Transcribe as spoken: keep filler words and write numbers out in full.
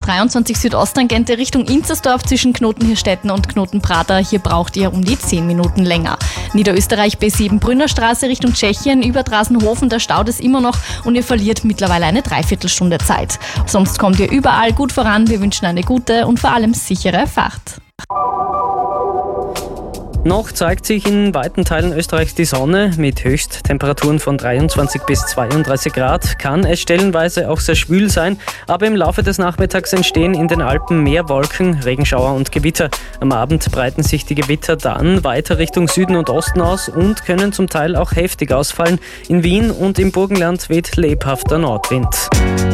dreiundzwanzig Südosttangente Richtung Inzersdorf zwischen Knoten-Hirstetten und Knoten-Prater. Hier braucht ihr um die zehn Minuten länger. Niederösterreich B sieben Brünnerstraße Richtung Tschechien über Drasenhofen, da staut es immer noch und ihr verliert mittlerweile eine Dreiviertelstunde Zeit. Sonst kommt ihr überall gut voran. Wir wünschen eine gute und vor allem sichere Fahrt. Noch zeigt sich in weiten Teilen Österreichs die Sonne. Mit Höchsttemperaturen von dreiundzwanzig bis zweiunddreißig Grad kann es stellenweise auch sehr schwül sein, aber im Laufe des Nachmittags entstehen in den Alpen mehr Wolken, Regenschauer und Gewitter. Am Abend breiten sich die Gewitter dann weiter Richtung Süden und Osten aus und können zum Teil auch heftig ausfallen. In Wien und im Burgenland weht lebhafter Nordwind.